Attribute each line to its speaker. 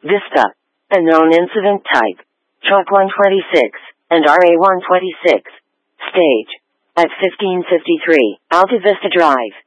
Speaker 1: Vista. Unknown incident type. Truck 126 and RA 126. Stage. At 1553 Alta Vista Drive.